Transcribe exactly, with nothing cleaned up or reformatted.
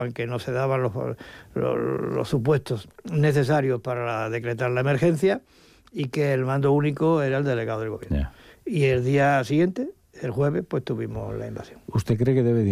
que no se daban los, los, los supuestos necesarios para decretar la emergencia y que el mando único era el delegado del gobierno. Yeah. Y el día siguiente, el jueves, pues tuvimos la invasión. ¿Usted cree que debe